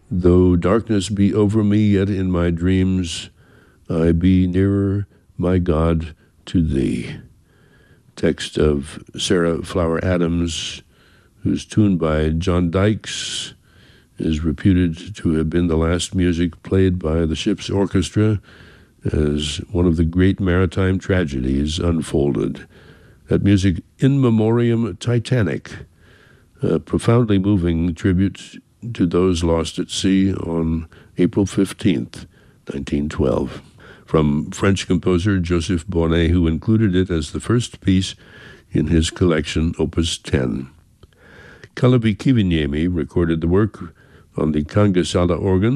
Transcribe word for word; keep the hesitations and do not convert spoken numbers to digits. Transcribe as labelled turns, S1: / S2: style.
S1: Though darkness be over me, yet in my dreams I be nearer, my God, to thee. Text of Sarah Flower Adams, whose tune by John Dykes is reputed to have been the last music played by the ship's orchestra as one of the great maritime tragedies unfolded. That music, In Memoriam Titanic, a profoundly moving tribute to those lost at sea on April fifteenth, nineteen twelve. From French composer Joseph Bonnet, who included it as the first piece in his collection, Opus ten. Kalevi Kiviniemi recorded the work on the Kangasala organ,